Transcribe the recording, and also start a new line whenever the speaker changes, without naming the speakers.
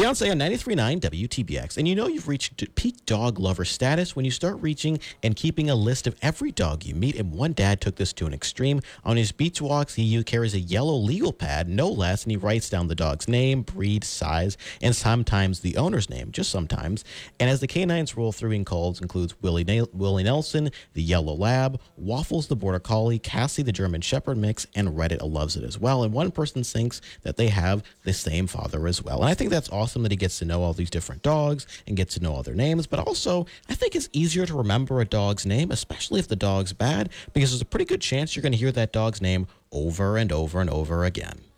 Beyonce on 93.9 WTBX. And you know you've reached peak dog lover status when you start reaching and keeping a list of every dog you meet. And one dad took this to an extreme. On his beach walks, he carries a yellow legal pad, no less, and he writes down the dog's name, breed, size, and sometimes the owner's name, just sometimes. And as the canines roll through in calls, includes Willie Nelson, the yellow lab, Waffles, the border collie, Cassie, the German shepherd mix, and Reddit loves it as well. And one person thinks that they have the same father as well. And I think that's awesome that he gets to know all these different dogs and gets to know all their names. But also, I think it's easier to remember a dog's name, especially if the dog's bad, because there's a pretty good chance you're going to hear that dog's name over and over and over again.